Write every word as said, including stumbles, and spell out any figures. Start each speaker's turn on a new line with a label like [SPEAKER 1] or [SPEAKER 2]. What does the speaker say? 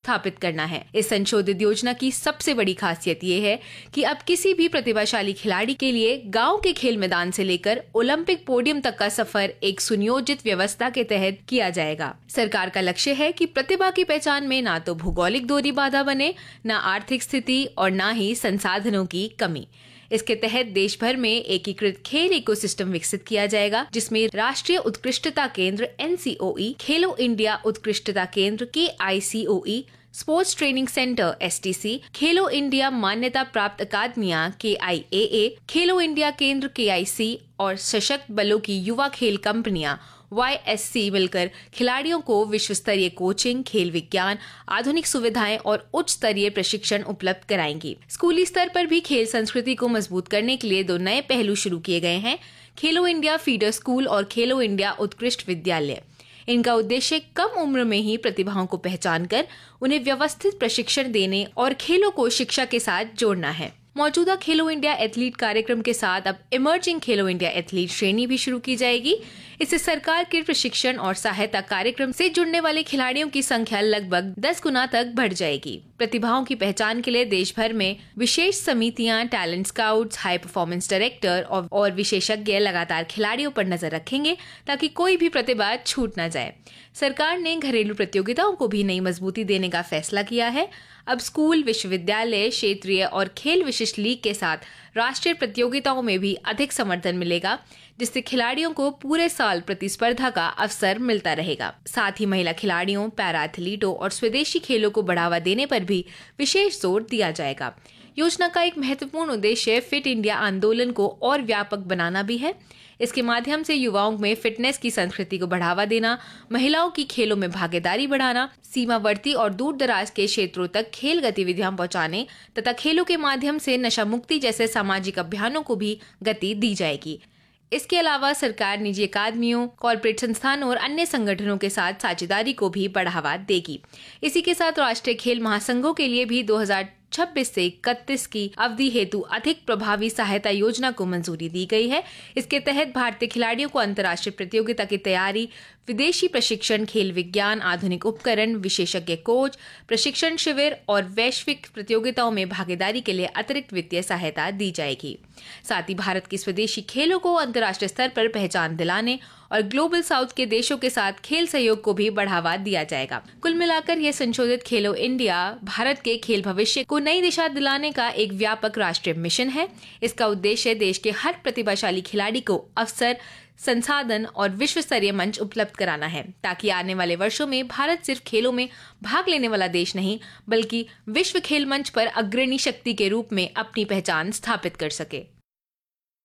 [SPEAKER 1] स्थापित करना है। इस संशोधित योजना की सबसे बड़ी खासियत ये है कि अब किसी भी प्रतिभाशाली खिलाड़ी के लिए गांव के खेल मैदान से लेकर ओलंपिक पोडियम तक का सफर एक सुनियोजित व्यवस्था के तहत किया जाएगा। सरकार का लक्ष्य है कि प्रतिभा की पहचान में ना तो भौगोलिक दूरी बाधा बने, न आर्थिक स्थिति और न ही संसाधनों की कमी। इसके तहत देश भर में एकीकृत खेल इकोसिस्टम विकसित किया जाएगा, जिसमें राष्ट्रीय उत्कृष्टता केंद्र एन सी ओ ई, खेलो इंडिया उत्कृष्टता केंद्र के आई सी ओ ई, sports training centre S T C, खेलो इंडिया मान्यता प्राप्त अकादमियां के आई ए ए, खेलो इंडिया केंद्र के आई सी और सशक्त बलों की युवा खेल कंपनियां वाई एस सी मिलकर खिलाड़ियों को विश्व स्तरीय कोचिंग, खेल विज्ञान, आधुनिक सुविधाएं और उच्च स्तरीय प्रशिक्षण उपलब्ध कराएंगी। स्कूली स्तर पर भी खेल संस्कृति को मजबूत करने के लिए दो नए पहलू शुरू किए गए हैं, खेलो इंडिया फीडर स्कूल और खेलो इंडिया उत्कृष्ट विद्यालय। इनका उद्देश्य कम उम्र में ही प्रतिभाओं को पहचान कर उन्हें व्यवस्थित प्रशिक्षण देने और खेलों को शिक्षा के साथ जोड़ना है। मौजूदा खेलो इंडिया एथलीट कार्यक्रम के साथ अब इमर्जिंग खेलो इंडिया एथलीट श्रेणी भी शुरू की जाएगी। इससे सरकार के प्रशिक्षण और सहायता कार्यक्रम से जुड़ने वाले खिलाड़ियों की संख्या लगभग दस गुना तक बढ़ जाएगी। प्रतिभाओं की पहचान के लिए देश भर में विशेष समितियां, talent scouts, high performance director और, और विशेषज्ञ लगातार खिलाड़ियों पर नजर रखेंगे ताकि कोई भी प्रतिभा छूट न जाए। सरकार ने घरेलू प्रतियोगिताओं को भी नई मजबूती देने का फैसला किया है। अब स्कूल, विश्वविद्यालय, क्षेत्रीय और खेल विशिष्ट लीग के साथ राष्ट्रीय प्रतियोगिताओं में भी अधिक समर्थन मिलेगा, जिससे खिलाड़ियों को पूरे साल प्रतिस्पर्धा का अवसर मिलता रहेगा। साथ ही महिला खिलाड़ियों, पैरा एथलीटों और स्वदेशी खेलों को बढ़ावा देने पर भी विशेष जोर दिया जाएगा। योजना का एक महत्वपूर्ण उद्देश्य फिट इंडिया आंदोलन को और व्यापक बनाना भी है। इसके माध्यम से युवाओं में फिटनेस की संस्कृति को बढ़ावा देना, महिलाओं की खेलों में भागीदारी बढ़ाना, सीमावर्ती और दूर दराज के क्षेत्रों तक खेल गतिविधियां पहुंचाने तथा खेलों के माध्यम से नशा मुक्ति जैसे सामाजिक अभियानों को भी गति दी जाएगी। इसके अलावा सरकार निजी अकादमियों, कॉर्पोरेट संस्थानों और अन्य संगठनों के साथ साझेदारी को भी बढ़ावा देगी। इसी के साथ राष्ट्रीय खेल महासंघों के लिए भी दो हज़ार छब्बीस से इकतीस की अवधि हेतु अधिक प्रभावी सहायता योजना को मंजूरी दी गई है। इसके तहत भारतीय खिलाड़ियों को अंतर्राष्ट्रीय प्रतियोगिता की तैयारी, विदेशी प्रशिक्षण, खेल विज्ञान, आधुनिक उपकरण, विशेषज्ञ कोच, प्रशिक्षण शिविर और वैश्विक प्रतियोगिताओं में भागीदारी के लिए अतिरिक्त वित्तीय सहायता दी जाएगी। साथ ही भारत की स्वदेशी खेलों को अंतर्राष्ट्रीय स्तर पर पहचान दिलाने और ग्लोबल साउथ के देशों के साथ खेल सहयोग को भी बढ़ावा दिया जाएगा। कुल मिलाकर यह संशोधित खेलो इंडिया भारत के खेल भविष्य को नई दिशा दिलाने का एक व्यापक राष्ट्रीय मिशन है। इसका उद्देश्य देश के हर प्रतिभाशाली खिलाड़ी को अवसर, संसाधन और विश्व स्तरीय मंच उपलब्ध कराना है, ताकि आने वाले वर्षों में भारत सिर्फ खेलों में भाग लेने वाला देश नहीं, बल्कि विश्व खेल मंच पर अग्रणी शक्ति के रूप में अपनी पहचान स्थापित कर सके।